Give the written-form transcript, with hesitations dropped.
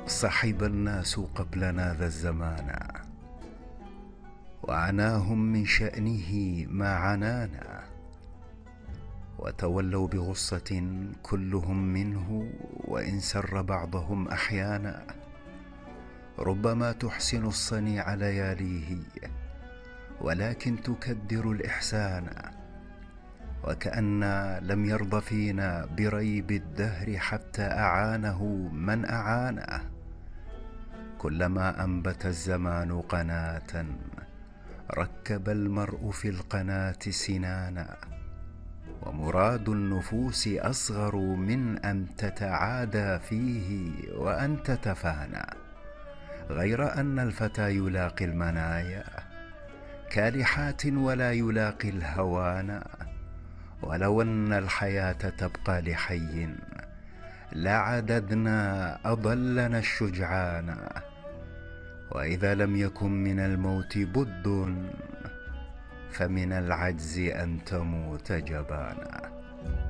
صحب الناس قبلنا ذا الزمان، وعناهم من شأنه ما عنانا، وتولوا بغصة كلهم منه، وإن سر بعضهم أحيانا. ربما تحسن الصنيع لياليه، ولكن تكدر الإحسان، وكأن لم يرض فينا بريب الدهر حتى أعانه من أعانه. كلما أنبت الزمان قناة ركب المرء في القناة سنانا، ومراد النفوس أصغر من أن تتعادى فيه وأن تتفانى، غير أن الفتى يلاقي المنايا كالحات ولا يلاقي الهوانا. ولو أن الحياة تبقى لحي لعددنا أضلنا الشجعان، وإذا لم يكن من الموت بد فمن العجز أن تموت جبانا.